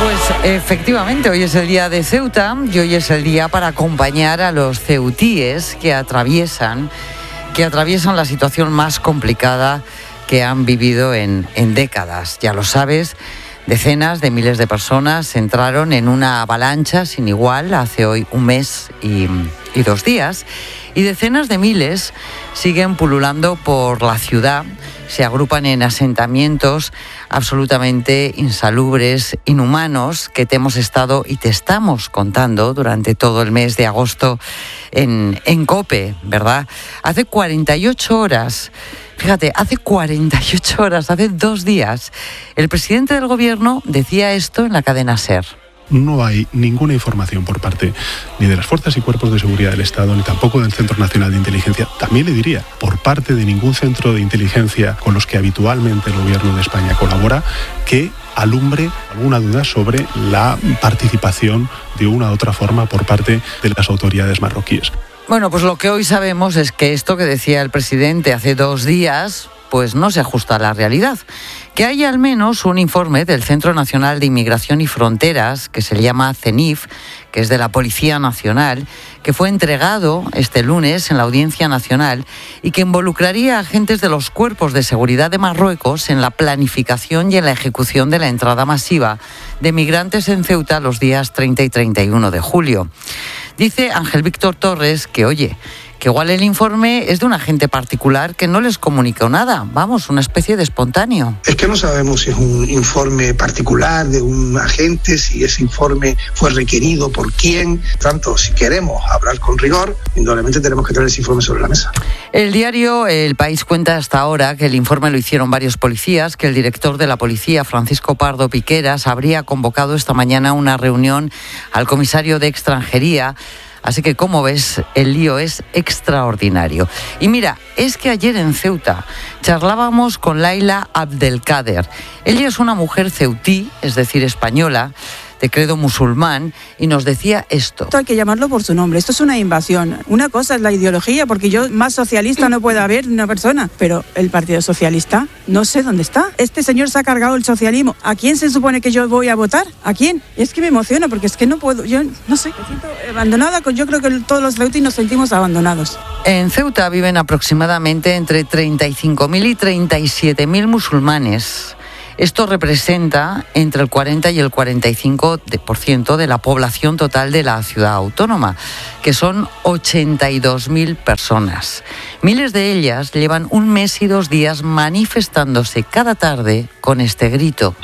Pues efectivamente, hoy es el día de Ceuta y hoy es el día para acompañar a los ceutíes que atraviesan la situación más complicada que han vivido en décadas. Ya lo sabes, decenas de miles de personas entraron en una avalancha sin igual hace hoy un mes y 2 días, y decenas de miles siguen pululando por la ciudad. Se agrupan en asentamientos absolutamente insalubres, inhumanos, que te hemos estado y te estamos contando durante todo el mes de agosto en COPE, ¿verdad? Hace 48 horas, fíjate, hace 2 días, el presidente del gobierno decía esto en la cadena SER. No hay ninguna información por parte ni de las fuerzas y cuerpos de seguridad del Estado, ni tampoco del Centro Nacional de Inteligencia. También le diría, por parte de ningún centro de inteligencia con los que habitualmente el Gobierno de España colabora, que alumbre alguna duda sobre la participación de una u otra forma por parte de las autoridades marroquíes. Bueno, pues lo que hoy sabemos es que esto que decía el presidente hace 2 días, pues no se ajusta a la realidad. Que hay al menos un informe del Centro Nacional de Inmigración y Fronteras, que se llama CENIF, que es de la Policía Nacional, que fue entregado este lunes en la Audiencia Nacional y que involucraría a agentes de los cuerpos de seguridad de Marruecos en la planificación y en la ejecución de la entrada masiva de migrantes en Ceuta los días 30 y 31 de julio. Dice Ángel Víctor Torres que, que igual el informe es de un agente particular que no les comunicó nada. Vamos, una especie de espontáneo. Es que no sabemos si es un informe particular de un agente, si ese informe fue requerido por quién. Tanto, si queremos hablar con rigor, indudablemente tenemos que traer ese informe sobre la mesa. El diario El País cuenta hasta ahora que el informe lo hicieron varios policías, que el director de la policía, Francisco Pardo Piqueras, habría convocado esta mañana una reunión al comisario de Extranjería. Así que, como ves, el lío es extraordinario. Y mira, es que ayer en Ceuta charlábamos con Laila Abdelkader. Ella es una mujer ceutí, es decir, española, de credo musulmán, y nos decía esto. Esto hay que llamarlo por su nombre, esto es una invasión. Una cosa es la ideología, porque yo más socialista no puede haber una persona, pero el Partido Socialista no sé dónde está. Este señor se ha cargado el socialismo. ¿A quién se supone que yo voy a votar? ¿A quién? Es que me emociona, porque es que no puedo, yo no sé, me siento abandonada. Yo creo que todos los ceutíes nos sentimos abandonados. En Ceuta viven aproximadamente entre 35.000 y 37.000 musulmanes. Esto representa entre el 40 y el 45% de la población total de la ciudad autónoma, que son 82.000 personas. Miles de ellas llevan 1 mes y 2 días manifestándose cada tarde con este grito.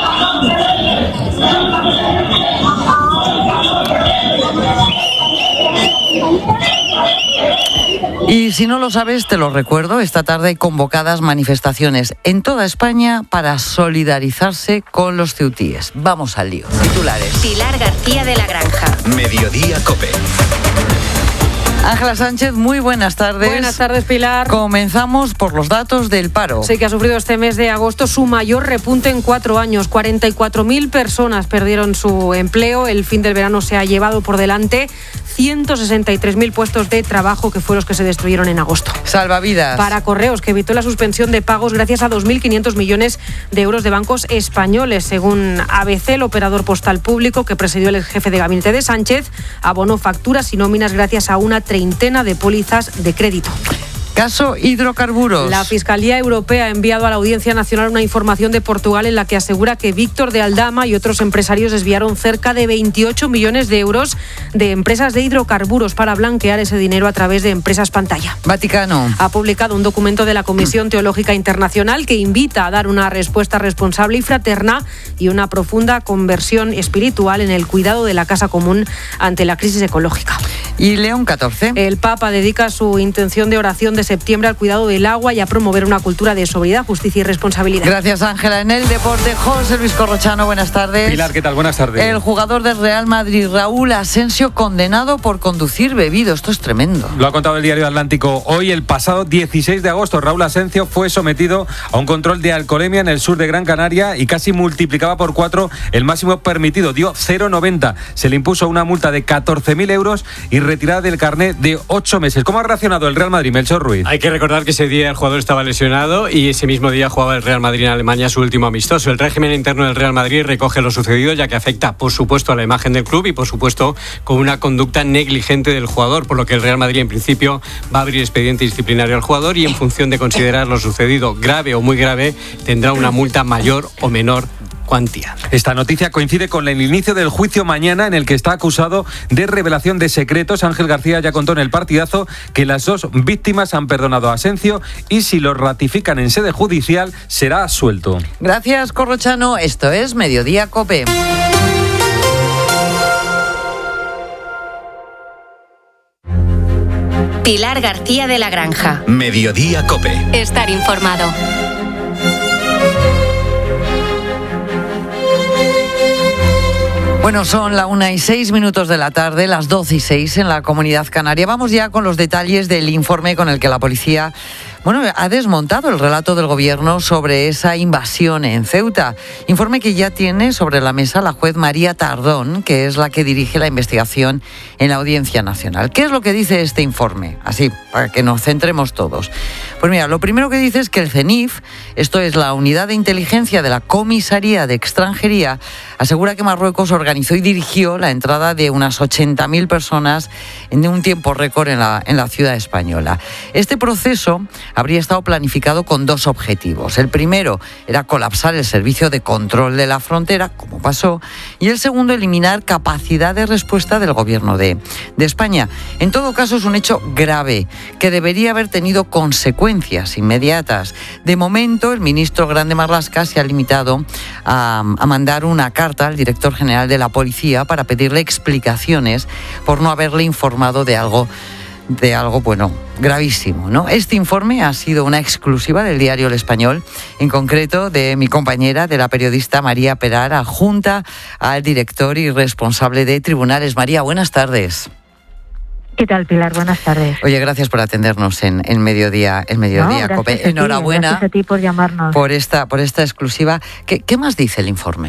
Y si no lo sabes, te lo recuerdo, esta tarde hay convocadas manifestaciones en toda España para solidarizarse con los ceutíes. Vamos al lío. Titulares. Pilar García de la Granja. Mediodía COPE. Ángela Sánchez, muy buenas tardes. Buenas tardes, Pilar. Comenzamos por los datos del paro. Sí, que ha sufrido este mes de agosto su mayor repunte en 4 años. 44.000 personas perdieron su empleo. El fin del verano se ha llevado por delante 163.000 puestos de trabajo, que fueron los que se destruyeron en agosto. Salvavidas. Para Correos, que evitó la suspensión de pagos gracias a 2.500 millones de euros de bancos españoles. Según ABC, el operador postal público, que presidió el jefe de gabinete de Sánchez, abonó facturas y nóminas gracias a una treintena de pólizas de crédito. Caso hidrocarburos. La Fiscalía Europea ha enviado a la Audiencia Nacional una información de Portugal en la que asegura que Víctor de Aldama y otros empresarios desviaron cerca de 28 millones de euros de empresas de hidrocarburos para blanquear ese dinero a través de empresas pantalla. Vaticano. Ha publicado un documento de la Comisión Teológica Internacional que invita a dar una respuesta responsable y fraterna y una profunda conversión espiritual en el cuidado de la casa común ante la crisis ecológica. Y León XIV. El Papa dedica su intención de oración de septiembre al cuidado del agua y a promover una cultura de sobriedad, justicia y responsabilidad. Gracias, Ángela. En el deporte, José Luis Corrochano, buenas tardes. Pilar, ¿qué tal? Buenas tardes. El jugador del Real Madrid, Raúl Asensio, condenado por conducir bebido. Esto es tremendo. Lo ha contado el diario Atlántico hoy. El pasado 16 de agosto, Raúl Asensio fue sometido a un control de alcoholemia en el sur de Gran Canaria y casi multiplicaba por 4 el máximo permitido. Dio 0,90. Se le impuso una multa de 14.000 euros y retirada del carné de 8 meses. ¿Cómo ha reaccionado el Real Madrid, Melchor Ruiz? Hay que recordar que ese día el jugador estaba lesionado y ese mismo día jugaba el Real Madrid en Alemania su último amistoso. El régimen interno del Real Madrid recoge lo sucedido, ya que afecta, por supuesto, a la imagen del club y, por supuesto, con una conducta negligente del jugador, por lo que el Real Madrid, en principio, va a abrir expediente disciplinario al jugador y, en función de considerar lo sucedido grave o muy grave, tendrá una multa mayor o menor cuantía. Esta noticia coincide con el inicio del juicio mañana en el que está acusado de revelación de secretos. Ángel García ya contó en el partidazo que las 2 víctimas han perdonado a Asencio y si lo ratifican en sede judicial será absuelto. Gracias, Corrochano. Esto es Mediodía COPE. Pilar García de la Granja. Mediodía COPE. Estar informado. Bueno, son la 1:06 de la tarde, las 12:06 en la Comunidad Canaria. Vamos ya con los detalles del informe con el que la policía ha desmontado el relato del gobierno sobre esa invasión en Ceuta. Informe que ya tiene sobre la mesa la juez María Tardón, que es la que dirige la investigación en la Audiencia Nacional. ¿Qué es lo que dice este informe? Así, para que nos centremos todos. Pues mira, lo primero que dice es que el CENIF, esto es la Unidad de Inteligencia de la Comisaría de Extranjería, asegura que Marruecos organizó y dirigió la entrada de unas 80.000 personas en un tiempo récord en la ciudad española. Este proceso habría estado planificado con 2 objetivos. El primero era colapsar el servicio de control de la frontera, como pasó, y el segundo, eliminar capacidad de respuesta del gobierno de España. En todo caso, es un hecho grave que debería haber tenido consecuencias inmediatas. De momento, el ministro Grande Marlaska se ha limitado a mandar una carta al director general de la policía para pedirle explicaciones por no haberle informado de algo gravísimo, ¿no? Este informe ha sido una exclusiva del diario El Español, en concreto de mi compañera, de la periodista María Peral, adjunta al director y responsable de tribunales. María, buenas tardes. ¿Qué tal, Pilar? Buenas tardes. Oye, gracias por atendernos en Mediodía COPE. Enhorabuena. Gracias a ti por llamarnos. Por esta exclusiva. ¿Qué más dice el informe?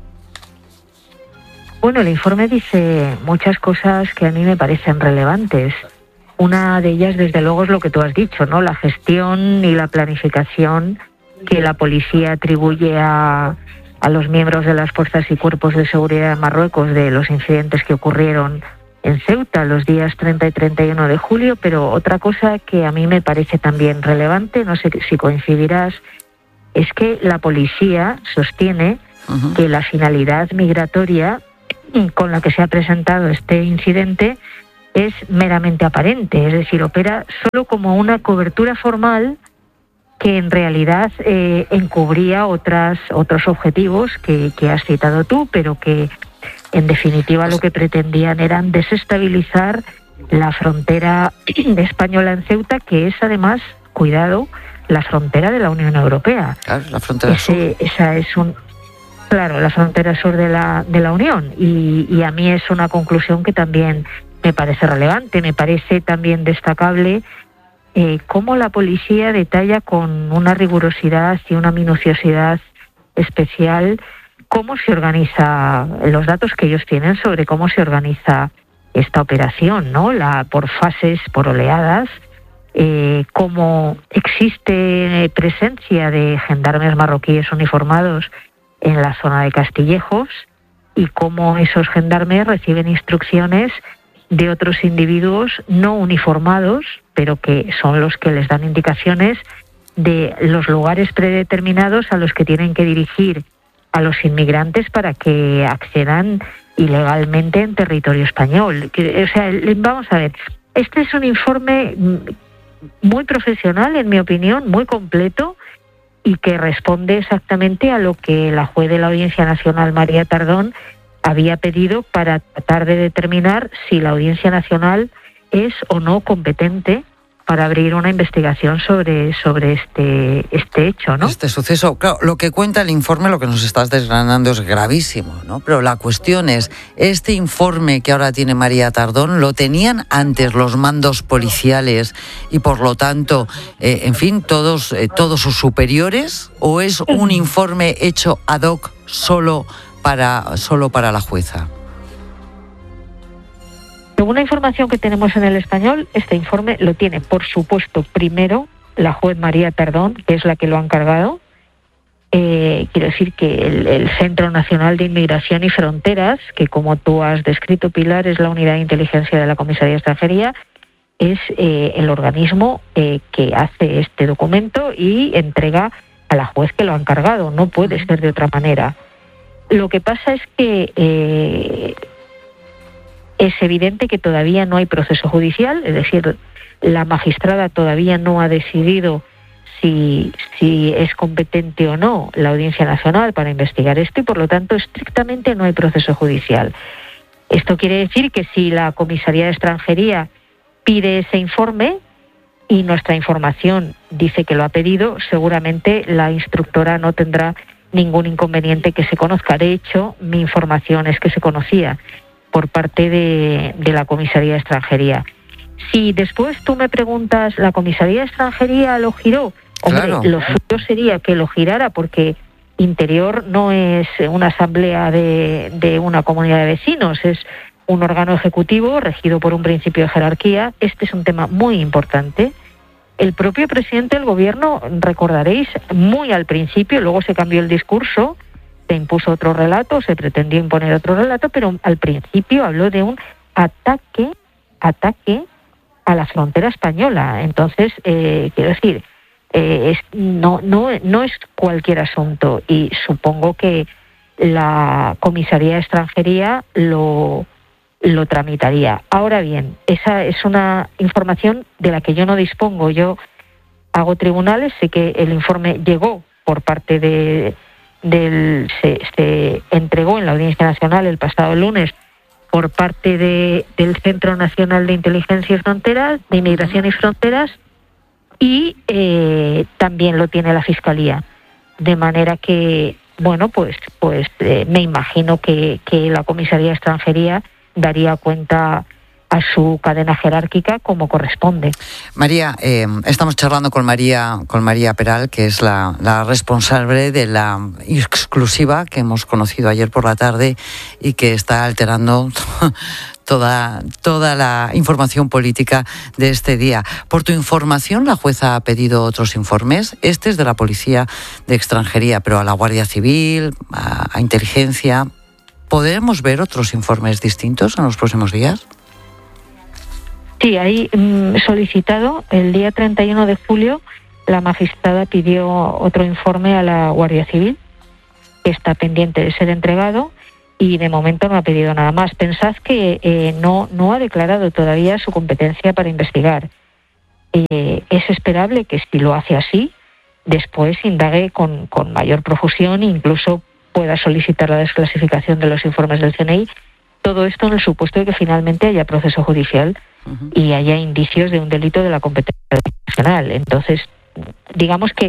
Bueno, el informe dice muchas cosas que a mí me parecen relevantes. Una de ellas, desde luego, es lo que tú has dicho, ¿no? La gestión y la planificación que la policía atribuye a los miembros de las fuerzas y cuerpos de seguridad de Marruecos de los incidentes que ocurrieron en Ceuta los días 30 y 31 de julio, pero otra cosa que a mí me parece también relevante, no sé si coincidirás, es que la policía sostiene que la finalidad migratoria con la que se ha presentado este incidente es meramente aparente, es decir, opera solo como una cobertura formal que en realidad encubría otros objetivos que has citado tú, pero que en definitiva lo que pretendían eran desestabilizar la frontera española en Ceuta, que es además, cuidado, la frontera de la Unión Europea. Claro, la frontera sur. Esa es la frontera sur de la Unión, y a mí es una conclusión que también me parece relevante. Me parece también destacable cómo la policía detalla con una rigurosidad y una minuciosidad especial cómo se organiza, los datos que ellos tienen sobre cómo se organiza esta operación, ¿no? Por fases, por oleadas, cómo existe presencia de gendarmes marroquíes uniformados en la zona de Castillejos y cómo esos gendarmes reciben instrucciones de otros individuos no uniformados, pero que son los que les dan indicaciones de los lugares predeterminados a los que tienen que dirigir a los inmigrantes para que accedan ilegalmente en territorio español. O sea, vamos a ver, este es un informe muy profesional, en mi opinión, muy completo, y que responde exactamente a lo que la juez de la Audiencia Nacional, María Tardón, había pedido para tratar de determinar si la Audiencia Nacional es o no competente para abrir una investigación sobre este hecho, ¿no? Este suceso, claro, lo que cuenta el informe, lo que nos estás desgranando es gravísimo, ¿no? Pero la cuestión es, este informe que ahora tiene María Tardón, ¿lo tenían antes los mandos policiales y por lo tanto, en fin, todos sus superiores, o es un informe hecho ad hoc solo para la jueza? Según la información que tenemos en El Español, este informe lo tiene, por supuesto, primero la juez María Tardón, que es la que lo ha encargado. Quiero decir que el Centro Nacional de Inmigración y Fronteras, que como tú has descrito, Pilar, es la unidad de inteligencia de la Comisaría de Extranjería, es el organismo que hace este documento y entrega a la juez que lo ha encargado. No puede ser de otra manera. Lo que pasa es que es evidente que todavía no hay proceso judicial, es decir, la magistrada todavía no ha decidido si es competente o no la Audiencia Nacional para investigar esto y, por lo tanto, estrictamente no hay proceso judicial. Esto quiere decir que si la Comisaría de Extranjería pide ese informe y nuestra información dice que lo ha pedido, seguramente la instructora no tendrá ningún inconveniente que se conozca. De hecho, mi información es que se conocía por parte de la Comisaría de Extranjería. Si después tú me preguntas, ¿la Comisaría de Extranjería lo giró? Hombre, claro. Lo suyo sería que lo girara, porque Interior no es una asamblea de una comunidad de vecinos, es un órgano ejecutivo regido por un principio de jerarquía. Este es un tema muy importante. El propio presidente del gobierno, recordaréis, muy al principio, luego se cambió el discurso, se impuso otro relato, se pretendió imponer otro relato, pero al principio habló de un ataque a la frontera española. Entonces, quiero decir, no es cualquier asunto, y supongo que la Comisaría de Extranjería lo tramitaría. Ahora bien, esa es una información de la que yo no dispongo. Yo hago tribunales, sé que el informe llegó por parte se entregó en la Audiencia Nacional el pasado lunes por parte del Centro Nacional de Inteligencia y Fronteras, de Inmigración y Fronteras, y también lo tiene la Fiscalía. De manera que, bueno, pues me imagino que la Comisaría de Extranjería daría cuenta a su cadena jerárquica como corresponde. María, estamos charlando con María Peral, que es la responsable de la exclusiva que hemos conocido ayer por la tarde y que está alterando toda la información política de este día. Por tu información, la jueza ha pedido otros informes. Este es de la Policía de Extranjería, pero a la Guardia Civil, a Inteligencia. ¿Podremos ver otros informes distintos en los próximos días? Sí, hay solicitado el día 31 de julio, la magistrada pidió otro informe a la Guardia Civil, que está pendiente de ser entregado, y de momento no ha pedido nada más. Pensad que no ha declarado todavía su competencia para investigar. Es esperable que, si lo hace así, después indague con mayor profusión e incluso pueda solicitar la desclasificación de los informes del CNI. Todo esto en el supuesto de que finalmente haya proceso judicial y haya indicios de un delito de la competencia nacional. Entonces, digamos que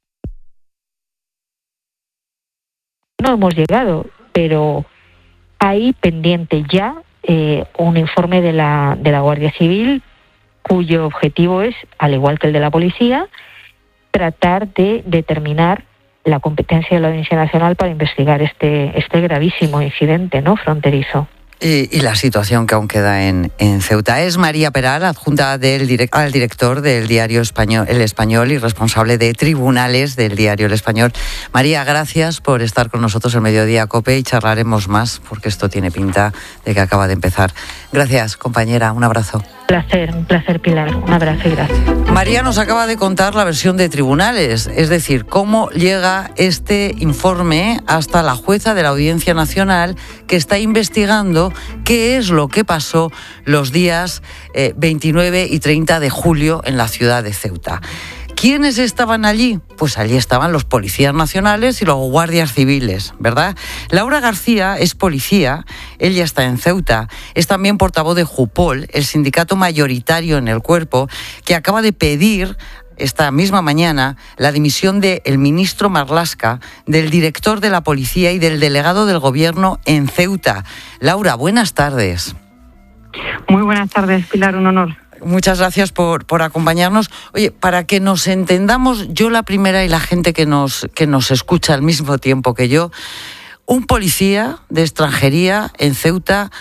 no hemos llegado, pero hay pendiente ya un informe de la Guardia Civil, cuyo objetivo es, al igual que el de la policía, tratar de determinar la competencia de la Audiencia Nacional para investigar este gravísimo incidente, ¿no?, fronterizo. Y la situación que aún queda en Ceuta. Es María Peral, adjunta al director del diario El Español y responsable de tribunales del diario El Español. María, gracias por estar con nosotros en Mediodía COPE, y charlaremos más porque esto tiene pinta de que acaba de empezar. Gracias, compañera, un abrazo. Un placer, Pilar. Un abrazo y gracias. María nos acaba de contar la versión de tribunales, es decir, cómo llega este informe hasta la jueza de la Audiencia Nacional, que está investigando qué es lo que pasó los días 29 y 30 de julio en la ciudad de Ceuta. ¿Quiénes estaban allí? Pues allí estaban los policías nacionales y los guardias civiles, ¿verdad? Laura García es policía, ella está en Ceuta, es también portavoz de Jupol, el sindicato mayoritario en el cuerpo, que acaba de pedir esta misma mañana la dimisión del ministro Marlaska, del director de la policía y del delegado del gobierno en Ceuta. Laura, buenas tardes. Muy buenas tardes, Pilar, un honor. Muchas gracias por acompañarnos. Oye, para que nos entendamos, yo la primera y la gente que nos escucha al mismo tiempo que yo, un policía de extranjería en Ceuta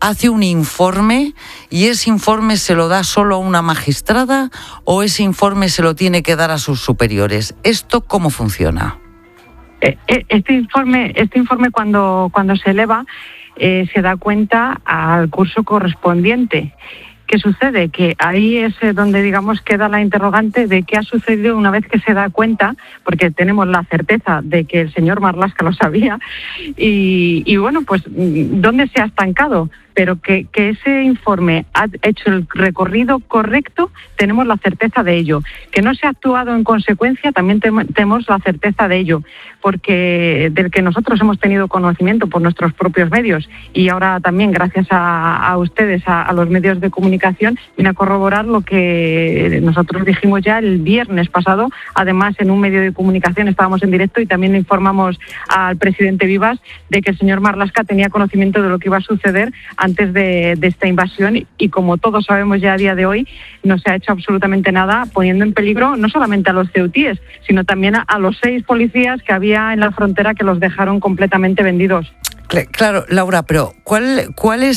hace un informe y ese informe se lo da solo a una magistrada o ese informe se lo tiene que dar a sus superiores. ¿Esto cómo funciona? Este informe cuando se eleva se da cuenta al curso correspondiente. ¿Qué sucede? Que ahí es donde, digamos, queda la interrogante de qué ha sucedido una vez que se da cuenta, porque tenemos la certeza de que el señor Marlaska lo sabía, y bueno, pues, ¿dónde se ha estancado? Pero que ese informe ha hecho el recorrido correcto, tenemos la certeza de ello. Que no se ha actuado en consecuencia, también tenemos la certeza de ello, porque del que nosotros hemos tenido conocimiento por nuestros propios medios y ahora también gracias a ustedes, a los medios de comunicación, viene a corroborar lo que nosotros dijimos ya el viernes pasado. Además, en un medio de comunicación estábamos en directo y también informamos al presidente Vivas de que el señor Marlaska tenía conocimiento de lo que iba a suceder antes de esta invasión, y como todos sabemos ya a día de hoy, no se ha hecho absolutamente nada, poniendo en peligro no solamente a los ceutíes, sino también a los 6 policías que había en la frontera, que los dejaron completamente vendidos. Claro, Laura, pero ¿cuáles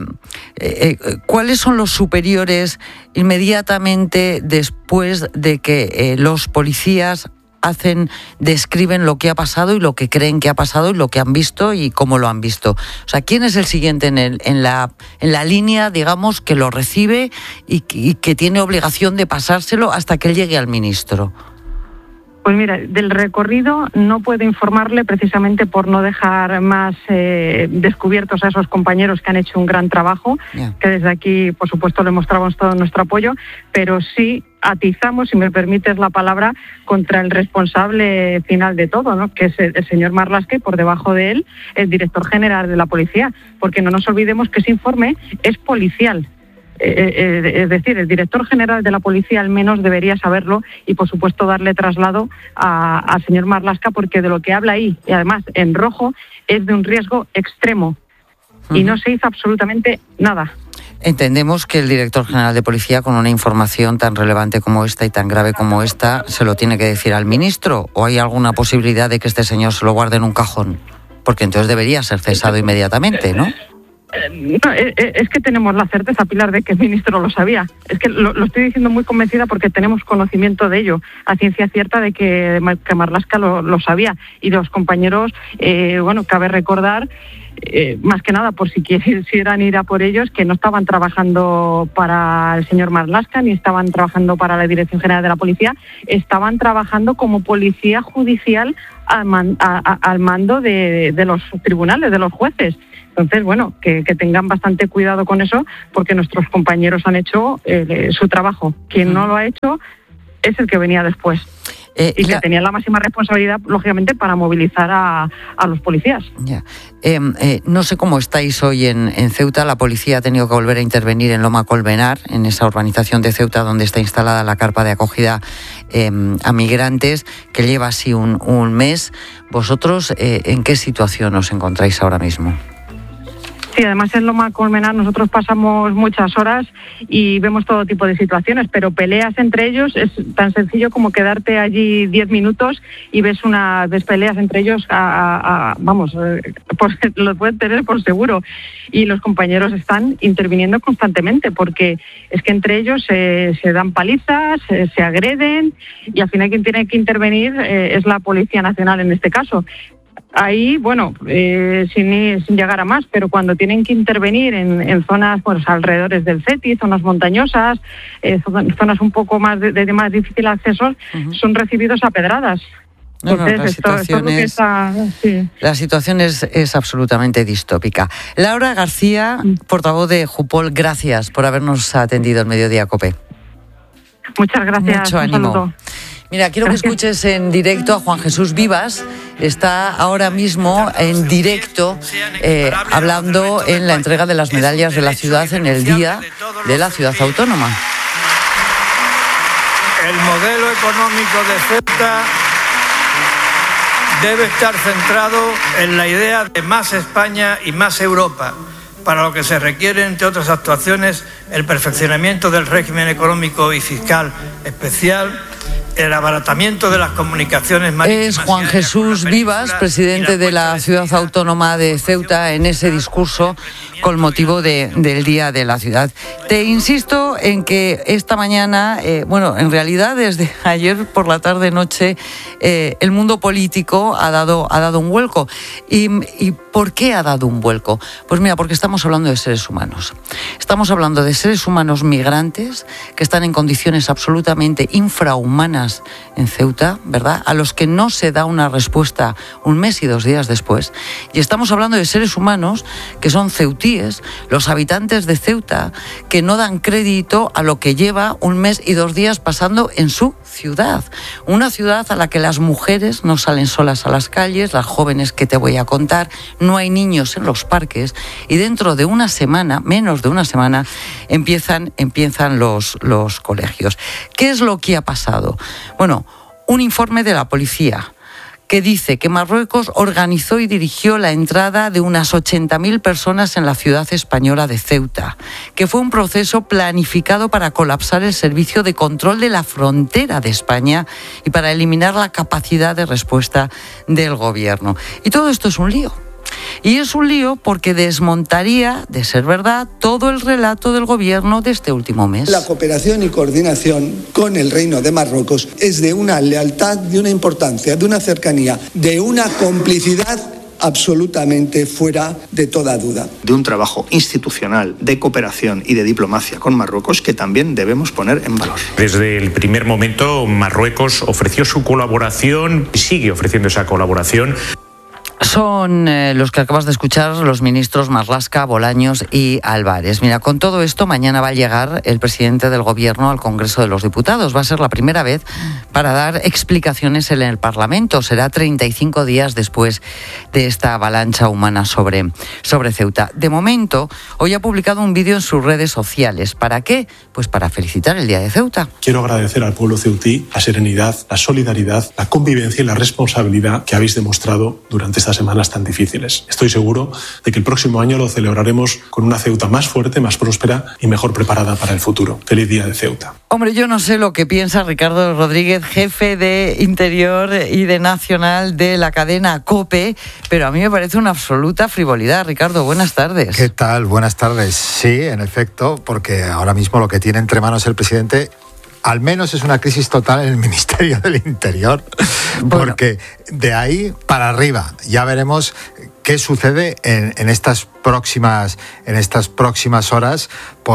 son los superiores inmediatamente después de que los policías describen lo que ha pasado y lo que creen que ha pasado y lo que han visto y cómo lo han visto? O sea, ¿quién es el siguiente en la línea, digamos, que lo recibe y que tiene obligación de pasárselo hasta que él llegue al ministro? Pues mira, del recorrido no puedo informarle precisamente por no dejar más descubiertos a esos compañeros que han hecho un gran trabajo, que desde aquí, por supuesto, le mostramos todo nuestro apoyo, pero sí atizamos, si me permites la palabra, contra el responsable final de todo, ¿no?, que es el señor Marlaska, y por debajo de él el director general de la policía, porque no nos olvidemos que ese informe es policial. Es decir, el director general de la policía al menos debería saberlo y, por supuesto, darle traslado al señor Marlaska, porque de lo que habla ahí, y además en rojo, es de un riesgo extremo. Y no se hizo absolutamente nada. Entendemos que el director general de policía, con una información tan relevante como esta y tan grave como esta, se lo tiene que decir al ministro, ¿o hay alguna posibilidad de que este señor se lo guarde en un cajón? Porque entonces debería ser cesado inmediatamente, ¿no? No, es que tenemos la certeza, Pilar, de que el ministro lo sabía. Es que lo estoy diciendo muy convencida porque tenemos conocimiento de ello, a ciencia cierta, de que Marlaska lo sabía. Y los compañeros, bueno, cabe recordar, más que nada por si quisieran ir a por ellos, que no estaban trabajando para el señor Marlaska ni estaban trabajando para la Dirección General de la Policía, estaban trabajando como policía judicial al mando de los tribunales, de los jueces. Entonces, bueno, que tengan bastante cuidado con eso, porque nuestros compañeros han hecho su trabajo. Quien no lo ha hecho es el que venía después. Y que tenía la máxima responsabilidad, lógicamente, para movilizar a los policías. Ya. No sé cómo estáis hoy en Ceuta. La policía ha tenido que volver a intervenir en Loma Colmenar, en esa urbanización de Ceuta donde está instalada la carpa de acogida a migrantes, que lleva así un mes. ¿Vosotros en qué situación os encontráis ahora mismo? Sí, además en Loma Colmenar nosotros pasamos muchas horas y vemos todo tipo de situaciones, pero peleas entre ellos es tan sencillo como quedarte allí 10 minutos y ves peleas entre ellos, lo pueden tener por seguro. Y los compañeros están interviniendo constantemente, porque es que entre ellos se dan palizas, se agreden, y al final quien tiene que intervenir es la Policía Nacional en este caso. Ahí, bueno, sin llegar a más, pero cuando tienen que intervenir en zonas, pues, alrededores del CETI, zonas montañosas, zonas un poco más de más difícil acceso, son recibidos a pedradas. Entonces, la situación es absolutamente distópica. Laura García, portavoz de Jupol, gracias por habernos atendido en Mediodía COPE. Muchas gracias. Mucho ánimo. Mira, quiero que escuches en directo a Juan Jesús Vivas. Está ahora mismo en directo hablando en la entrega de las medallas de la ciudad en el Día de la Ciudad Autónoma. El modelo económico de Ceuta debe estar centrado en la idea de más España y más Europa, para lo que se requiere, entre otras actuaciones, el perfeccionamiento del régimen económico y fiscal especial, el abaratamiento de las comunicaciones marítimas. Es Juan Jesús Vivas, presidente de la Ciudad Autónoma de Ceuta, en ese discurso con motivo del Día de la Ciudad. Te insisto en que esta mañana, en realidad desde ayer por la tarde-noche, el mundo político ha dado un vuelco. ¿Y por qué ha dado un vuelco? Pues mira, porque estamos hablando de seres humanos. Estamos hablando de seres humanos migrantes que están en condiciones absolutamente infrahumanas en Ceuta, ¿verdad? A los que no se da una respuesta un mes y 2 días después. Y estamos hablando de seres humanos que son ceutíes, los habitantes de Ceuta, que no dan crédito a lo que lleva 1 mes y 2 días pasando en su ciudad. Una ciudad a la que las mujeres no salen solas a las calles, las jóvenes que te voy a contar, no hay niños en los parques, y dentro de una semana, menos de una semana, empiezan los colegios. ¿Qué es lo que ha pasado? Bueno, un informe de la policía que dice que Marruecos organizó y dirigió la entrada de unas 80.000 personas en la ciudad española de Ceuta, que fue un proceso planificado para colapsar el servicio de control de la frontera de España y para eliminar la capacidad de respuesta del gobierno. Y todo esto es un lío. Y es un lío porque desmontaría, de ser verdad, todo el relato del gobierno de este último mes. La cooperación y coordinación con el Reino de Marruecos es de una lealtad, de una importancia, de una cercanía, de una complicidad absolutamente fuera de toda duda. De un trabajo institucional de cooperación y de diplomacia con Marruecos que también debemos poner en valor. Desde el primer momento, Marruecos ofreció su colaboración y sigue ofreciendo esa colaboración. Son los que acabas de escuchar, los ministros Marlaska, Bolaños y Álvarez. Mira, con todo esto, mañana va a llegar el presidente del Gobierno al Congreso de los Diputados. Va a ser la primera vez para dar explicaciones en el Parlamento. Será 35 días después de esta avalancha humana sobre Ceuta. De momento, hoy ha publicado un vídeo en sus redes sociales. ¿Para qué? Pues para felicitar el Día de Ceuta. Quiero agradecer al pueblo ceutí la serenidad, la solidaridad, la convivencia y la responsabilidad que habéis demostrado durante estas semanas tan difíciles. Estoy seguro de que el próximo año lo celebraremos con una Ceuta más fuerte, más próspera y mejor preparada para el futuro. Feliz Día de Ceuta. Hombre, yo no sé lo que piensa Ricardo Rodríguez, jefe de Interior y de Nacional de la cadena COPE, pero a mí me parece una absoluta frivolidad. Ricardo, buenas tardes. ¿Qué tal? Buenas tardes. Sí, en efecto, porque ahora mismo lo que tiene entre manos el presidente al menos es una crisis total en el Ministerio del Interior, porque de ahí para arriba ya veremos qué sucede en estas próximas horas,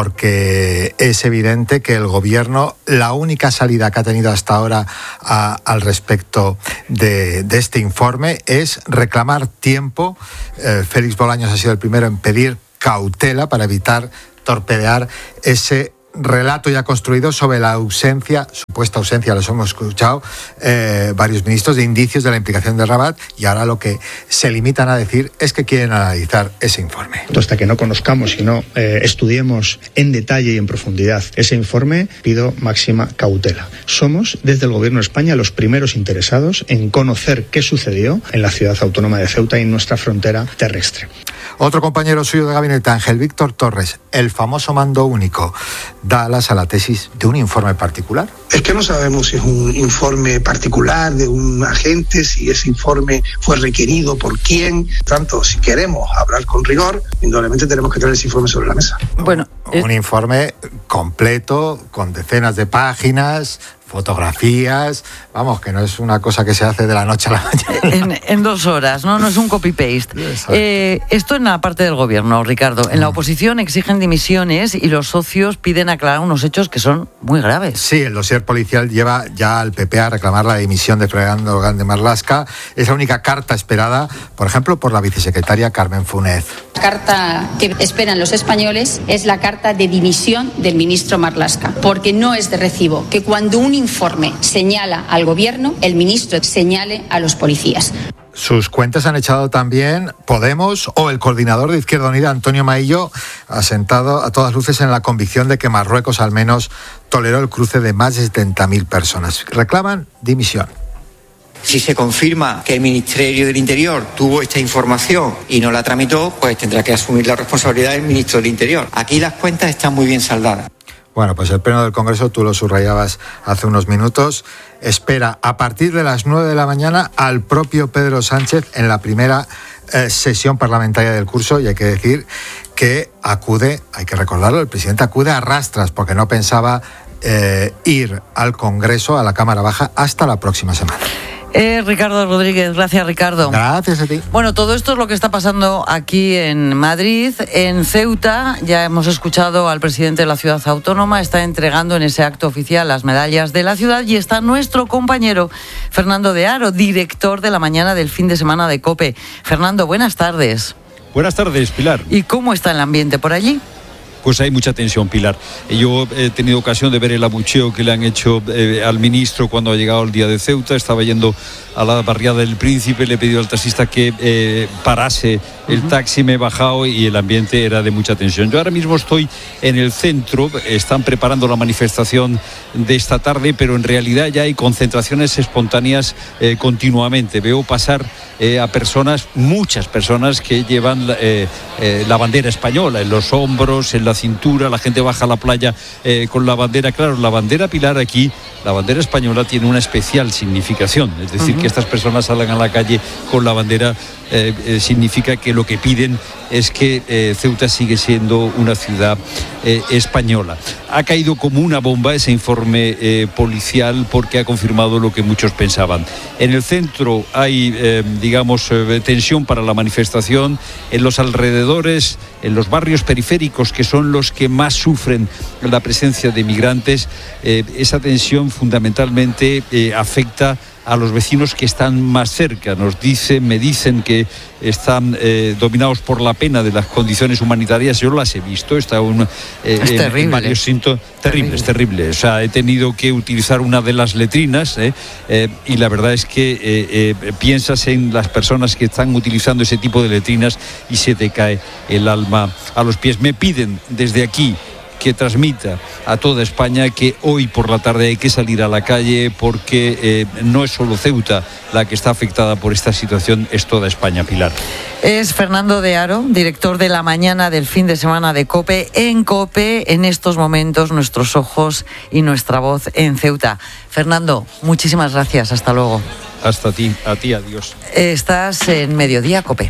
porque es evidente que el gobierno, la única salida que ha tenido hasta ahora al respecto de este informe es reclamar tiempo. Félix Bolaños ha sido el primero en pedir cautela para evitar torpedear ese relato ya construido sobre la supuesta ausencia, los hemos escuchado varios ministros, de indicios de la implicación de Rabat, y ahora lo que se limitan a decir es que quieren analizar ese informe. Hasta que no conozcamos y no estudiemos en detalle y en profundidad ese informe, pido máxima cautela. Somos, desde el Gobierno de España, los primeros interesados en conocer qué sucedió en la ciudad autónoma de Ceuta y en nuestra frontera terrestre. Otro compañero suyo de gabinete, Ángel Víctor Torres, el famoso mando único, da alas a la tesis de un informe particular. Es que no sabemos si es un informe particular de un agente, si ese informe fue requerido por quién. Tanto, si queremos hablar con rigor, indudablemente tenemos que traer ese informe sobre la mesa. Bueno, un informe completo, con decenas de páginas, fotografías, vamos, que no es una cosa que se hace de la noche a la mañana. En 2 horas, no es un copy-paste. Esto en la parte del gobierno, Ricardo. En la oposición exigen dimisiones y los socios piden aclarar unos hechos que son muy graves. Sí, el dossier policial lleva ya al PP a reclamar la dimisión de Fernando Grande Marlaska. Es la única carta esperada, por ejemplo, por la vicesecretaria Carmen Funes. La carta que esperan los españoles es la carta de dimisión del ministro Marlaska, porque no es de recibo que cuando un informe señala al gobierno, el ministro señale a los policías. Sus cuentas han echado también Podemos o el coordinador de Izquierda Unida, Antonio Maillo, asentado a todas luces en la convicción de que Marruecos al menos toleró el cruce de más de 70.000 personas. Reclaman dimisión. Si se confirma que el Ministerio del Interior tuvo esta información y no la tramitó, pues tendrá que asumir la responsabilidad del ministro del Interior. Aquí las cuentas están muy bien saldadas. Bueno, pues el Pleno del Congreso, tú lo subrayabas hace unos minutos, espera a partir de las 9 de la mañana al propio Pedro Sánchez en la primera sesión parlamentaria del curso, y hay que decir que acude, hay que recordarlo, el presidente acude a rastras porque no pensaba ir al Congreso, a la Cámara Baja, hasta la próxima semana. Ricardo Rodríguez, gracias Ricardo. Gracias a ti. Bueno, todo esto es lo que está pasando aquí en Madrid. En Ceuta ya hemos escuchado al presidente de la ciudad autónoma, está entregando en ese acto oficial las medallas de la ciudad, y está nuestro compañero Fernando de Aro, director de la mañana del fin de semana de COPE. Fernando, buenas tardes. Buenas tardes, Pilar. ¿Y cómo está el ambiente por allí? Pues hay mucha tensión, Pilar. Yo he tenido ocasión de ver el abucheo que le han hecho al ministro cuando ha llegado el día de Ceuta. Estaba yendo a la barriada del Príncipe, le he pedido al taxista que parase el taxi, me he bajado y el ambiente era de mucha tensión. Yo ahora mismo estoy en el centro, están preparando la manifestación de esta tarde, pero en realidad ya hay concentraciones espontáneas continuamente. Veo pasar a personas, muchas personas que llevan la bandera española en los hombros, en la cintura. La gente baja a la playa con la bandera. Claro, la bandera, Pilar, aquí, la bandera española tiene una especial significación. Es decir, que estas personas salgan a la calle con la bandera significa que lo que piden es que Ceuta sigue siendo una ciudad española. Ha caído como una bomba ese informe policial, porque ha confirmado lo que muchos pensaban. En el centro hay, tensión para la manifestación. En los alrededores, en los barrios periféricos, que son los que más sufren la presencia de migrantes, esa tensión fundamentalmente afecta a los vecinos que están más cerca. Me dicen que están dominados por la pena de las condiciones humanitarias. Yo las he visto, he estado en varios síntomas. Es terrible. O sea, he tenido que utilizar una de las letrinas y la verdad es que piensas en las personas que están utilizando ese tipo de letrinas y se te cae el alma a los pies. Me piden desde aquí que transmita a toda España que hoy por la tarde hay que salir a la calle, porque no es solo Ceuta la que está afectada por esta situación, es toda España, Pilar. Es Fernando de Aro, director de la mañana del fin de semana de COPE. En COPE, en estos momentos, nuestros ojos y nuestra voz en Ceuta. Fernando, muchísimas gracias, hasta luego. Hasta ti, adiós. Estás en Mediodía COPE.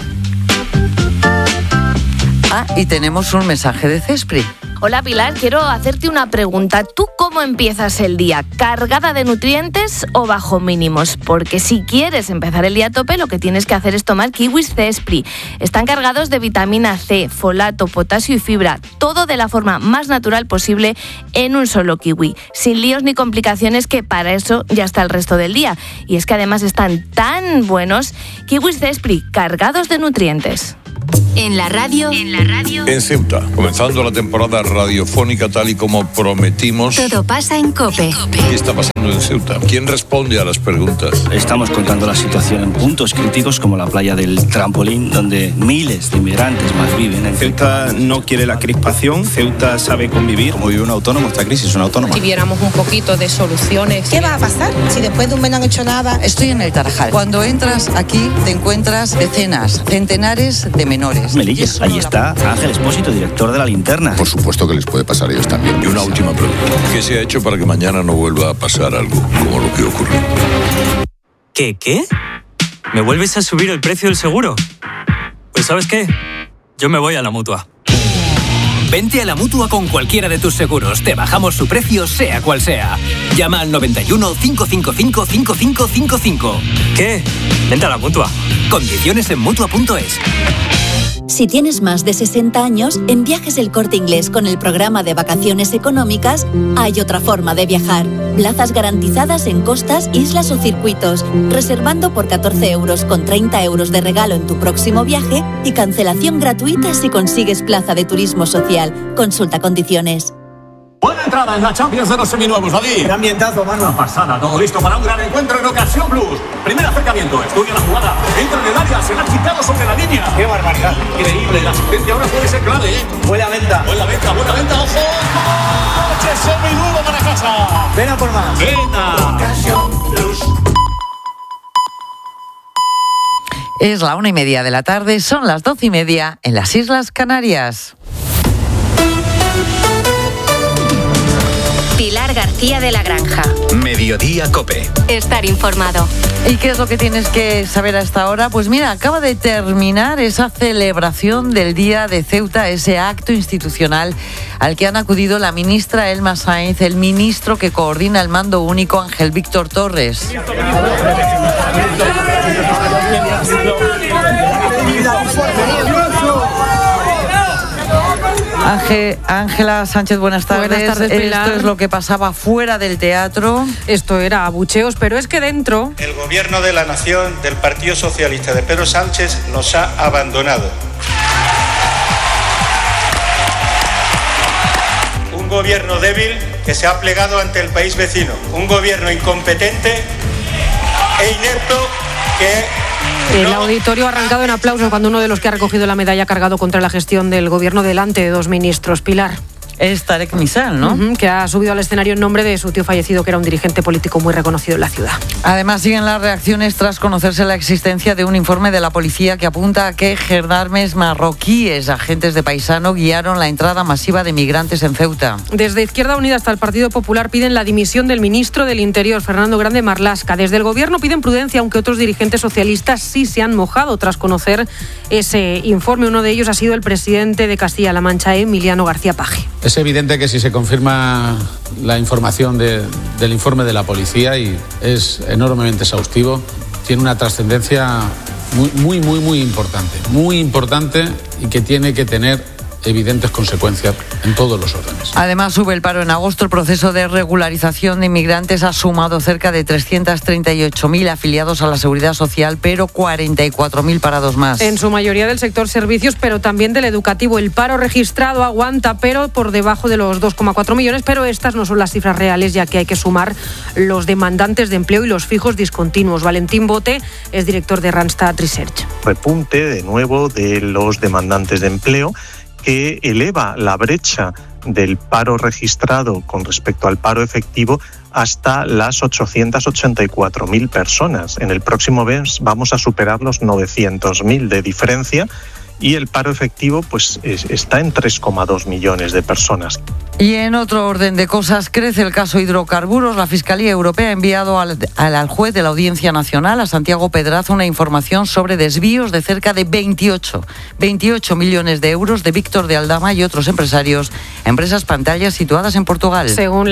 Y tenemos un mensaje de Cespri. Hola Pilar, quiero hacerte una pregunta. ¿Tú cómo empiezas el día? ¿Cargada de nutrientes o bajo mínimos? Porque si quieres empezar el día a tope, lo que tienes que hacer es tomar kiwis Cespri. Están cargados de vitamina C, folato, potasio y fibra. Todo de la forma más natural posible en un solo kiwi. Sin líos ni complicaciones, que para eso ya está el resto del día. Y es que además están tan buenos. Kiwis Cespri, cargados de nutrientes. En la radio. En Ceuta, comenzando la temporada radiofónica tal y como prometimos. Todo pasa en COPE. ¿Qué está pasando en Ceuta? ¿Quién responde a las preguntas? Estamos contando la situación en puntos críticos como la playa del Trampolín, donde miles de inmigrantes más viven. Ceuta no quiere la crispación, Ceuta sabe convivir. Como vive un autónomo, esta crisis es un autónomo. Si viéramos un poquito de soluciones. ¿Qué va a pasar si después de un mes no han hecho nada? Estoy en el Tarajal. Cuando entras aquí te encuentras decenas, centenares de menores. Melilla, ahí está Ángel Espósito, director de La Linterna. Por supuesto que les puede pasar a ellos también. Y una última pregunta. ¿Qué se ha hecho para que mañana no vuelva a pasar algo como lo que ocurrió? ¿Qué? ¿Me vuelves a subir el precio del seguro? Pues ¿sabes qué? Yo me voy a la Mutua. Vente a la Mutua con cualquiera de tus seguros. Te bajamos su precio, sea cual sea. Llama al 91 555 5555. ¿Qué? Vente a la Mutua. Condiciones en Mutua.es. Si tienes más de 60 años, en Viajes El Corte Inglés con el programa de vacaciones económicas hay otra forma de viajar. Plazas garantizadas en costas, islas o circuitos, reservando por 14 euros con 30 euros de regalo en tu próximo viaje y cancelación gratuita si consigues plaza de turismo social. Consulta condiciones. Buena entrada en la Champions de los seminuevos, David. ¡Qué ambientazo, mano! Una pasada, todo listo para un gran encuentro en Ocasión Plus. Primer acercamiento, estudia la jugada, entra en el área, se la ha quitado sobre la línea. ¡Qué barbaridad! Increíble, la asistencia ahora puede ser clave, ¿eh? Buena venta, buena venta, ojo. ¡Coche seminuevo para casa! Ven a por más. Venga. Ocasión Plus. Es la 1:30 de la tarde, son las 12:30 en las Islas Canarias. Pilar García de la Granja. Mediodía COPE. Estar informado. ¿Y qué es lo que tienes que saber a esta hora? Pues mira, acaba de terminar esa celebración del Día de Ceuta, ese acto institucional al que han acudido la ministra Elma Sainz, el ministro que coordina el mando único Ángel Víctor Torres. Ángela Sánchez, buenas tardes. Buenas tardes, Pilar. Esto es lo que pasaba fuera del teatro. Esto era abucheos, pero es que dentro... El gobierno de la nación del Partido Socialista de Pedro Sánchez nos ha abandonado. Un gobierno débil que se ha plegado ante el país vecino. Un gobierno incompetente e inepto que... El auditorio ha arrancado en aplausos cuando uno de los que ha recogido la medalla ha cargado contra la gestión del gobierno delante de dos ministros. Pilar. Es Tarek Misal, ¿no? Que ha subido al escenario en nombre de su tío fallecido, que era un dirigente político muy reconocido en la ciudad. Además, siguen las reacciones tras conocerse la existencia de un informe de la policía que apunta a que gendarmes marroquíes, agentes de paisano, guiaron la entrada masiva de migrantes en Ceuta. Desde Izquierda Unida hasta el Partido Popular piden la dimisión del ministro del Interior, Fernando Grande Marlaska. Desde el Gobierno piden prudencia, aunque otros dirigentes socialistas sí se han mojado tras conocer ese informe. Uno de ellos ha sido el presidente de Castilla-La Mancha, Emiliano García Paje. Es evidente que si se confirma la información del informe de la policía, y es enormemente exhaustivo, tiene una trascendencia muy importante y que tiene que tener evidentes consecuencias en todos los órdenes. Además, sube el paro en agosto. El proceso de regularización de inmigrantes ha sumado cerca de 338.000 afiliados a la Seguridad Social, pero 44.000 parados más. En su mayoría del sector servicios, pero también del educativo. El paro registrado aguanta, pero por debajo de los 2,4 millones, pero estas no son las cifras reales, ya que hay que sumar los demandantes de empleo y los fijos discontinuos. Valentín Bote es director de Randstad Research. Repunte de nuevo de los demandantes de empleo, que eleva la brecha del paro registrado con respecto al paro efectivo hasta las 884.000 personas. En el próximo mes vamos a superar los 900.000 de diferencia, y el paro efectivo pues está en 3,2 millones de personas. Y en otro orden de cosas, crece el caso hidrocarburos. La Fiscalía Europea ha enviado al juez de la Audiencia Nacional, a Santiago Pedraza, una información sobre desvíos de cerca de 28 millones de euros de Víctor de Aldama y otros empresarios, empresas pantallas situadas en Portugal. Según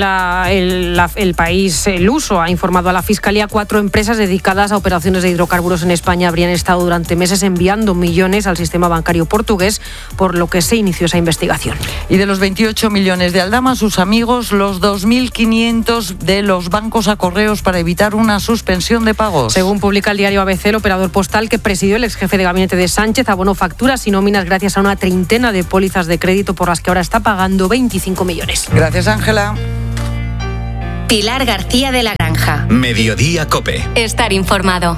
el país Luso ha informado a la Fiscalía, 4 empresas dedicadas a operaciones de hidrocarburos en España habrían estado durante meses enviando millones al sistema bancario portugués, por lo que se inició esa investigación. Y de los 28 millones de Aldama, sus amigos, los 2.500 de los bancos a correos para evitar una suspensión de pagos. Según publica el diario ABC, el operador postal que presidió el exjefe de gabinete de Sánchez abonó facturas y nóminas gracias a una treintena de pólizas de crédito por las que ahora está pagando 25 millones. Gracias, Ángela. Pilar García de la Granja. Mediodía COPE. Estar informado.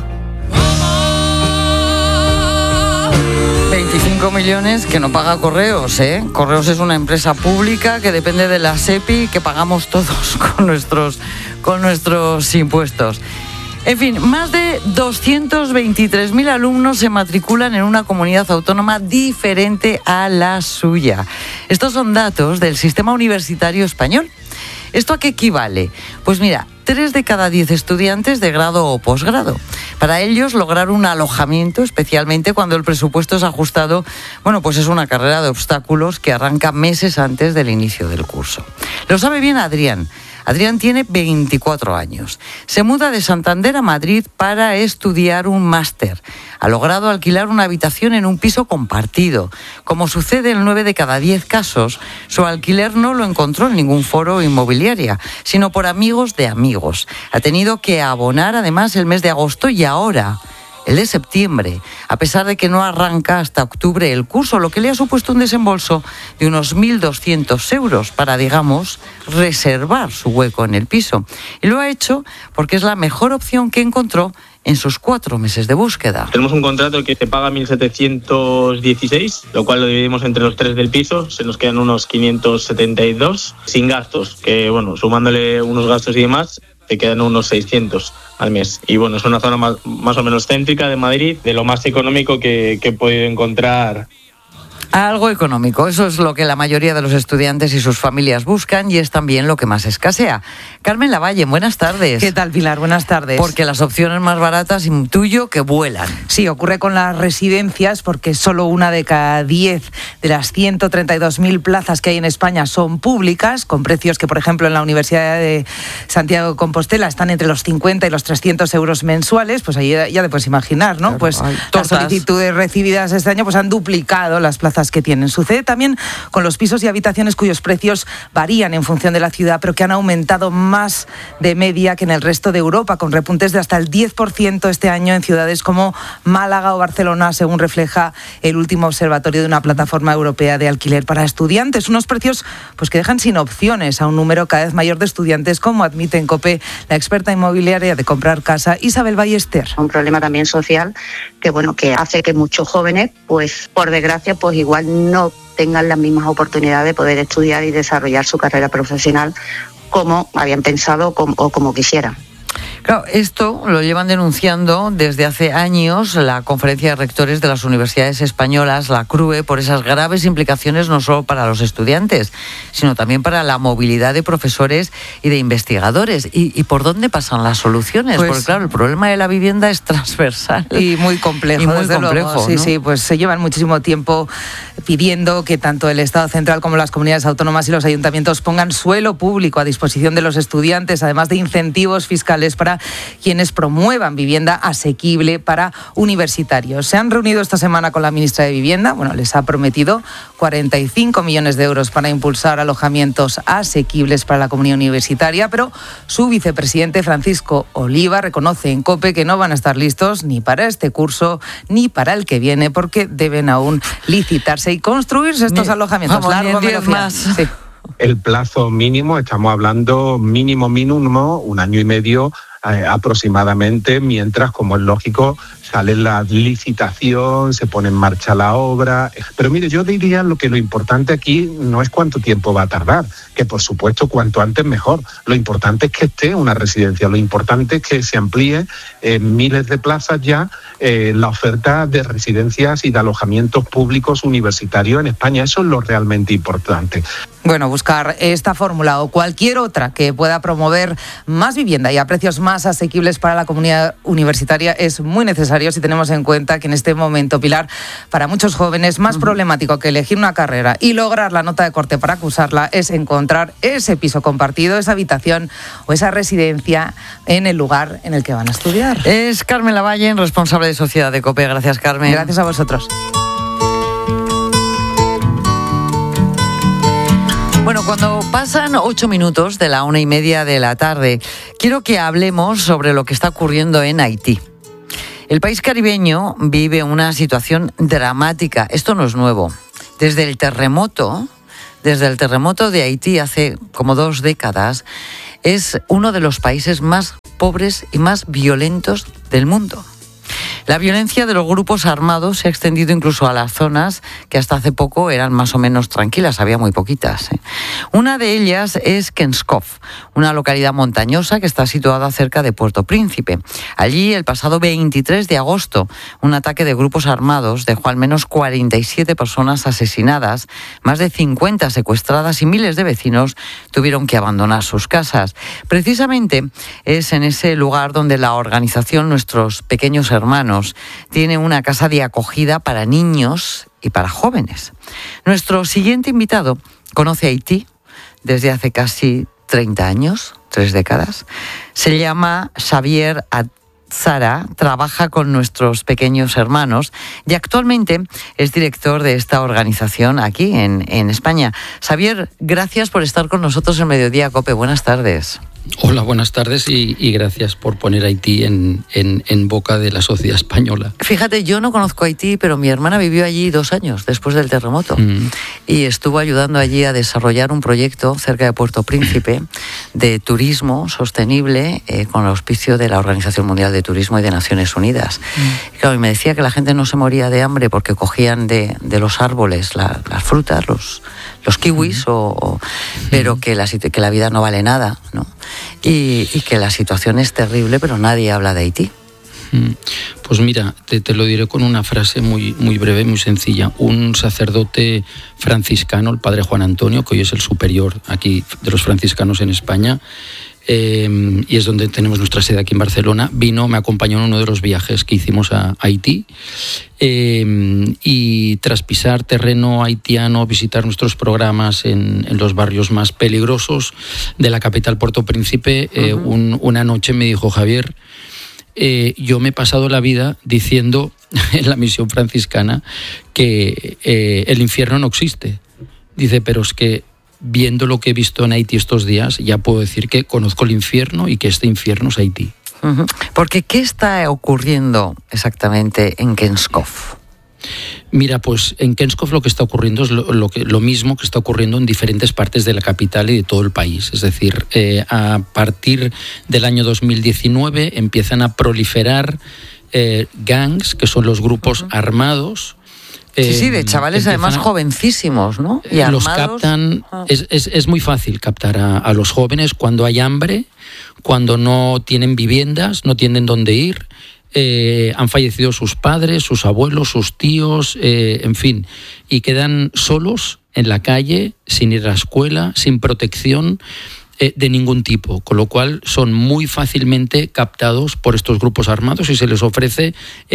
25 millones que no paga Correos, ¿eh? Correos es una empresa pública que depende de la SEPI, que pagamos todos con nuestros impuestos. En fin, más de 223.000 alumnos se matriculan en una comunidad autónoma diferente a la suya. Estos son datos del sistema universitario español. ¿Esto a qué equivale? Pues mira, 3 de cada 10 estudiantes de grado o posgrado. Para ellos, lograr un alojamiento, especialmente cuando el presupuesto es ajustado, pues es una carrera de obstáculos que arranca meses antes del inicio del curso. Lo sabe bien Adrián. Adrián tiene 24 años. Se muda de Santander a Madrid para estudiar un máster. Ha logrado alquilar una habitación en un piso compartido. Como sucede en 9 de cada 10 casos, su alquiler no lo encontró en ningún foro inmobiliaria, sino por amigos de amigos. Ha tenido que abonar además el mes de agosto y ahora el de septiembre, a pesar de que no arranca hasta octubre el curso, lo que le ha supuesto un desembolso de unos 1.200 euros para, reservar su hueco en el piso. Y lo ha hecho porque es la mejor opción que encontró en sus 4 meses de búsqueda. Tenemos un contrato que se paga 1.716, lo cual lo dividimos entre los 3 del piso, se nos quedan unos 572, sin gastos, que sumándole unos gastos y demás, te quedan unos 600 al mes. Y es una zona más o menos céntrica de Madrid, de lo más económico que he podido encontrar Algo económico, eso es lo que la mayoría de los estudiantes y sus familias buscan y es también lo que más escasea. Carmen Lavalle, buenas tardes. ¿Qué tal, Pilar? Buenas tardes. Porque las opciones más baratas, intuyo que vuelan. Sí, ocurre con las residencias porque solo 1 de cada 10 de las 132.000 plazas que hay en España son públicas, con precios que, por ejemplo, en la Universidad de Santiago de Compostela están entre los 50 y los 300 euros mensuales. Pues ahí ya te puedes imaginar, ¿no? Claro, pues las solicitudes recibidas este año pues han duplicado las plazas que tienen. Sucede también con los pisos y habitaciones cuyos precios varían en función de la ciudad, pero que han aumentado más de media que en el resto de Europa, con repuntes de hasta el 10% este año en ciudades como Málaga o Barcelona, según refleja el último observatorio de una plataforma europea de alquiler para estudiantes. Unos precios pues que dejan sin opciones a un número cada vez mayor de estudiantes, como admite en COPE la experta inmobiliaria de comprar casa, Isabel Ballester. Un problema también social que hace que muchos jóvenes, pues por desgracia, pues igual no tengan las mismas oportunidades de poder estudiar y desarrollar su carrera profesional como habían pensado o como quisieran. Claro, esto lo llevan denunciando desde hace años la Conferencia de Rectores de las Universidades Españolas, la CRUE, por esas graves implicaciones no solo para los estudiantes, sino también para la movilidad de profesores y de investigadores. ¿Y por dónde pasan las soluciones? Pues, porque claro, el problema de la vivienda es transversal. Y muy complejo. Y muy complejo, luego. Sí, ¿no? sí, pues se llevan muchísimo tiempo pidiendo que tanto el Estado central como las comunidades autónomas y los ayuntamientos pongan suelo público a disposición de los estudiantes, además de incentivos fiscales para quienes promuevan vivienda asequible para universitarios. Se han reunido esta semana con la ministra de Vivienda, les ha prometido 45 millones de euros para impulsar alojamientos asequibles para la comunidad universitaria, pero su vicepresidente Francisco Oliva reconoce en COPE que no van a estar listos ni para este curso ni para el que viene, porque deben aún licitarse y construirse estos alojamientos. Más. Sí. El plazo mínimo, estamos hablando mínimo 1 año y medio aproximadamente, mientras, como es lógico, sale la licitación, se pone en marcha la obra. Pero mire, yo diría que lo importante aquí no es cuánto tiempo va a tardar, que por supuesto cuanto antes mejor. Lo importante es que esté una residencia, lo importante es que se amplíe en miles de plazas ya la oferta de residencias y de alojamientos públicos universitarios en España. Eso es lo realmente importante. Buscar esta fórmula o cualquier otra que pueda promover más vivienda y a precios más asequibles para la comunidad universitaria es muy necesario si tenemos en cuenta que en este momento, Pilar, para muchos jóvenes más problemático que elegir una carrera y lograr la nota de corte para cursarla es encontrar ese piso compartido, esa habitación o esa residencia en el lugar en el que van a estudiar. Es Carmen Lavalle, responsable de Sociedad de COPE. Gracias, Carmen. Gracias a vosotros. Bueno, cuando pasan 8 minutos de la 1:30 de la tarde, quiero que hablemos sobre lo que está ocurriendo en Haití. El país caribeño vive una situación dramática. Esto no es nuevo. Desde el terremoto de Haití hace como 2 décadas, es uno de los países más pobres y más violentos del mundo. La violencia de los grupos armados se ha extendido incluso a las zonas que hasta hace poco eran más o menos tranquilas, había muy poquitas. Una de ellas es Kenskov, una localidad montañosa que está situada cerca de Puerto Príncipe. Allí, el pasado 23 de agosto, un ataque de grupos armados dejó al menos 47 personas asesinadas, más de 50 secuestradas y miles de vecinos tuvieron que abandonar sus casas. Precisamente es en ese lugar donde la organización Nuestros Pequeños Hermanos tiene una casa de acogida para niños y para jóvenes. Nuestro siguiente invitado conoce Haití desde hace casi 30 años, 3 décadas. Se llama Xavier Atzara, trabaja con Nuestros Pequeños Hermanos y actualmente es director de esta organización aquí en España. Xavier, gracias por estar con nosotros en Mediodía COPE. Buenas tardes. Hola, buenas tardes y gracias por poner a Haití en boca de la sociedad española. Fíjate, yo no conozco Haití, pero mi hermana vivió allí 2 años después del terremoto y estuvo ayudando allí a desarrollar un proyecto cerca de Puerto Príncipe de turismo sostenible con el auspicio de la Organización Mundial de Turismo y de Naciones Unidas. Y claro, y me decía que la gente no se moría de hambre porque cogían de los árboles las frutas, los kiwis, pero que la vida no vale nada, ¿no? Y que la situación es terrible, pero nadie habla de Haití. Pues mira, te lo diré con una frase muy breve, muy sencilla. Un sacerdote franciscano, el padre Juan Antonio, que hoy es el superior aquí de los franciscanos en España, y es donde tenemos nuestra sede aquí en Barcelona, me acompañó en uno de los viajes que hicimos a Haití, y tras pisar terreno haitiano, visitar nuestros programas en los barrios más peligrosos de la capital Puerto Príncipe, una noche me dijo: Javier, yo me he pasado la vida diciendo en la misión franciscana que el infierno no existe. Dice, pero es que viendo lo que he visto en Haití estos días, ya puedo decir que conozco el infierno y que este infierno es Haití. Porque ¿qué está ocurriendo exactamente en Kenskov? Mira, pues en Kenskov lo que está ocurriendo es lo mismo que está ocurriendo en diferentes partes de la capital y de todo el país. Es decir, a partir del año 2019 empiezan a proliferar gangs, que son los grupos armados. Sí, de chavales además jovencísimos, ¿no? Y los captan. Es muy fácil captar a los jóvenes cuando hay hambre, cuando no tienen viviendas, no tienen dónde ir. Han fallecido sus padres, sus abuelos, sus tíos, en fin, y quedan solos en la calle, sin ir a la escuela, sin protección de ningún tipo, con lo cual son muy fácilmente captados por estos grupos armados y se les ofrece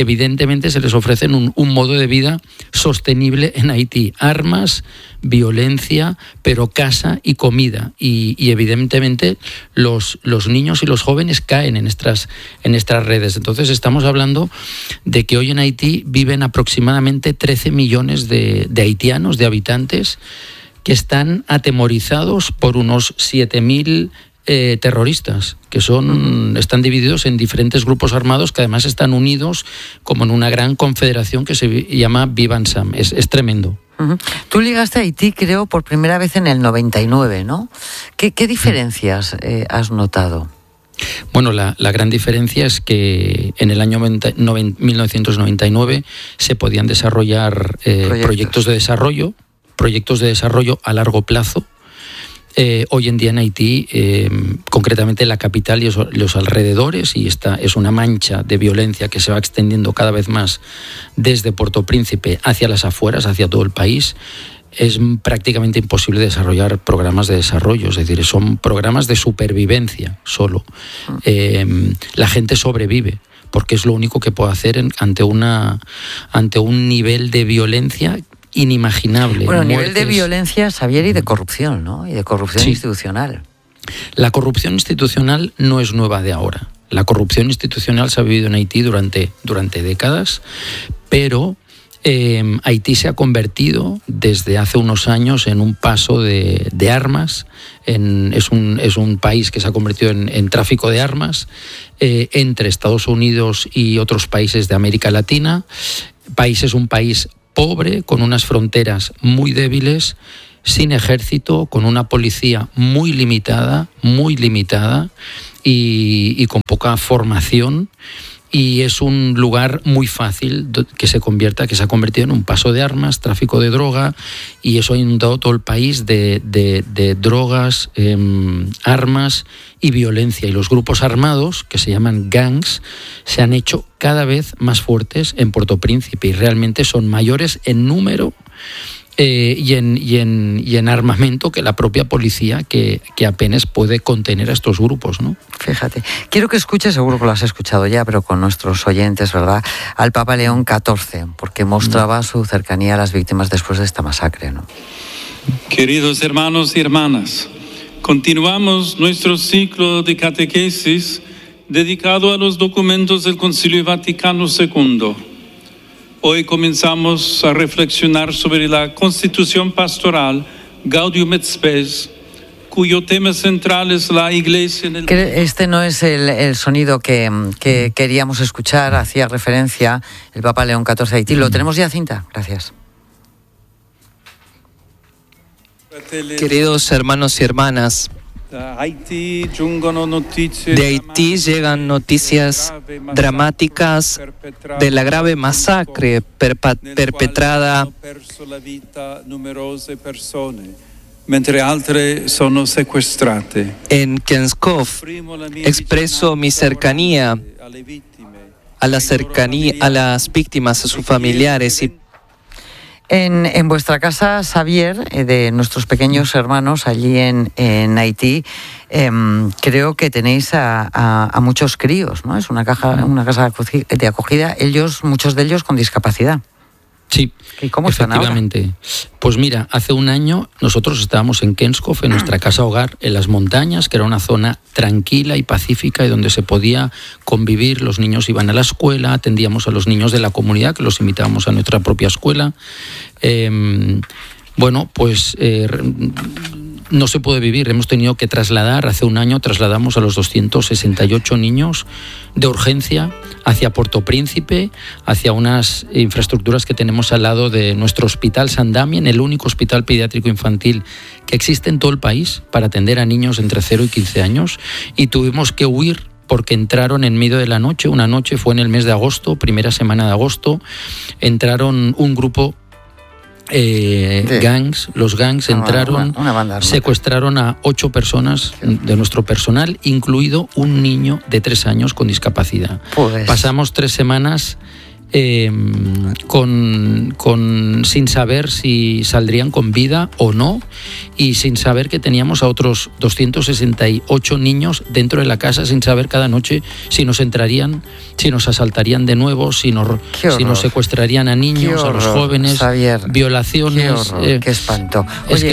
un modo de vida sostenible en Haití: armas, violencia, pero casa y comida, y evidentemente los niños y los jóvenes caen en estas redes. Entonces estamos hablando de que hoy en Haití viven aproximadamente 13 millones de haitianos, de habitantes, que están atemorizados por unos 7.000 terroristas, que están divididos en diferentes grupos armados que además están unidos como en una gran confederación que se llama Vivansam. Es tremendo. Tú llegaste a Haití, creo, por primera vez en el 99, ¿no? ¿Qué diferencias has notado? Bueno, la gran diferencia es que en el año 1999 se podían desarrollar proyectos de desarrollo a largo plazo. Hoy en día en Haití, concretamente la capital y los alrededores, y esta es una mancha de violencia que se va extendiendo cada vez más desde Puerto Príncipe hacia las afueras, hacia todo el país, es prácticamente imposible desarrollar programas de desarrollo, es decir, son programas de supervivencia solo. La gente sobrevive, porque es lo único que puede hacer ante un nivel de violencia inimaginable. Bueno, nivel de violencia, Xavier, y de corrupción, ¿no? Y de corrupción institucional. La corrupción institucional no es nueva de ahora. La corrupción institucional se ha vivido en Haití durante décadas, pero Haití se ha convertido desde hace unos años en un paso de armas. Es un país que se ha convertido en tráfico de armas entre Estados Unidos y otros países de América Latina. Un país pobre, con unas fronteras muy débiles, sin ejército, con una policía muy limitada y con poca formación. Y es un lugar muy fácil que se ha convertido en un paso de armas, tráfico de droga, y eso ha inundado todo el país de drogas, armas y violencia. Y los grupos armados, que se llaman gangs, se han hecho cada vez más fuertes en Puerto Príncipe y realmente son mayores en número y en armamento que la propia policía, que apenas puede contener a estos grupos, ¿no? Fíjate, quiero que escuches, seguro que lo has escuchado ya, pero con nuestros oyentes, ¿verdad?, al Papa León XIV, porque mostraba su cercanía a las víctimas después de esta masacre, ¿no? Queridos hermanos y hermanas, continuamos nuestro ciclo de catequesis dedicado a los documentos del Concilio Vaticano II. Hoy comenzamos a reflexionar sobre la Constitución Pastoral Gaudium et Spes, cuyo tema central es la Iglesia en el... Este no es el sonido que queríamos escuchar, hacía referencia el Papa León XIV a Haití. ¿Lo tenemos ya, cinta? Gracias. Queridos hermanos y hermanas, de Haití llegan noticias dramáticas de la grave masacre perpetrada en Kenskov. Expreso mi cercanía a la cercanía, a las víctimas, a sus familiares. Y en vuestra casa, Xavier, de nuestros pequeños hermanos allí en Haití, creo que tenéis a muchos críos, ¿no? Es una casa de acogida, muchos de ellos con discapacidad. Sí, ¿y cómo están ahora? Efectivamente. Pues mira, hace un año nosotros estábamos en Kenskov, en nuestra casa hogar, en las montañas, que era una zona tranquila y pacífica y donde se podía convivir. Los niños iban a la escuela, atendíamos a los niños de la comunidad, que los invitábamos a nuestra propia escuela. No se puede vivir, hemos tenido que trasladar, hace un año trasladamos a los 268 niños de urgencia hacia Puerto Príncipe, hacia unas infraestructuras que tenemos al lado de nuestro hospital San Damien, el único hospital pediátrico infantil que existe en todo el país para atender a niños entre 0 y 15 años, y tuvimos que huir porque entraron en medio de la noche. Una noche fue en el mes de agosto, primera semana de agosto, entraron un grupo los gangs entraron, secuestraron a 8 personas de nuestro personal, incluido un niño de 3 años con discapacidad. Pues pasamos 3 semanas sin saber si saldrían con vida o no, y sin saber que teníamos a otros 268 niños dentro de la casa, sin saber cada noche si nos entrarían, si nos asaltarían de nuevo, si nos secuestrarían a niños, a los jóvenes, Xavier, violaciones. Qué espanto. Oye,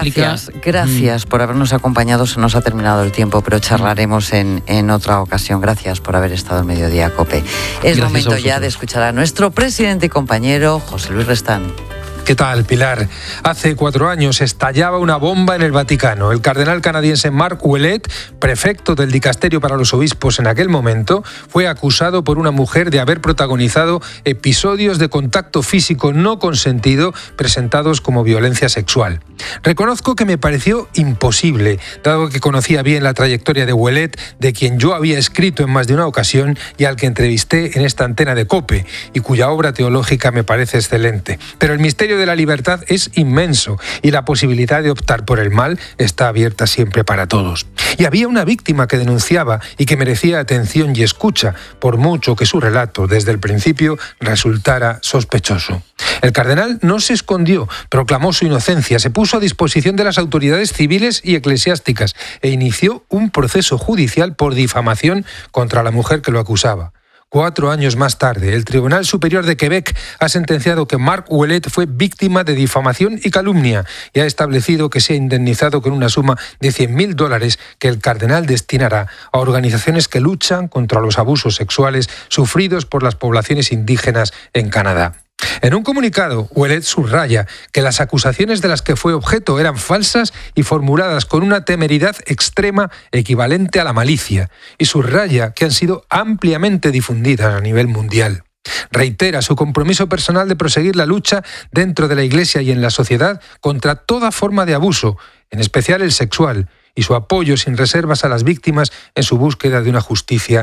gracias por habernos acompañado. Se nos ha terminado el tiempo, pero charlaremos en otra ocasión. Gracias por haber estado en Mediodía COPE. Es momento ya de escuchar a nuestro presidente y compañero José Luis Restán. ¿Qué tal, Pilar? Hace 4 años estallaba una bomba en el Vaticano. El cardenal canadiense Mark Ouellet, prefecto del dicasterio para los obispos en aquel momento, fue acusado por una mujer de haber protagonizado episodios de contacto físico no consentido presentados como violencia sexual. Reconozco que me pareció imposible, dado que conocía bien la trayectoria de Ouellet, de quien yo había escrito en más de una ocasión y al que entrevisté en esta antena de COPE, y cuya obra teológica me parece excelente. Pero el misterio de la libertad es inmenso y la posibilidad de optar por el mal está abierta siempre para todos. Y había una víctima que denunciaba y que merecía atención y escucha, por mucho que su relato desde el principio resultara sospechoso. El cardenal no se escondió, proclamó su inocencia, se puso a disposición de las autoridades civiles y eclesiásticas e inició un proceso judicial por difamación contra la mujer que lo acusaba. 4 años más tarde, el Tribunal Superior de Quebec ha sentenciado que Mark Ouellet fue víctima de difamación y calumnia y ha establecido que sea indemnizado con una suma de $100,000 que el cardenal destinará a organizaciones que luchan contra los abusos sexuales sufridos por las poblaciones indígenas en Canadá. En un comunicado, Ouellet subraya que las acusaciones de las que fue objeto eran falsas y formuladas con una temeridad extrema equivalente a la malicia, y subraya que han sido ampliamente difundidas a nivel mundial. Reitera su compromiso personal de proseguir la lucha dentro de la Iglesia y en la sociedad contra toda forma de abuso, en especial el sexual, y su apoyo sin reservas a las víctimas en su búsqueda de una justicia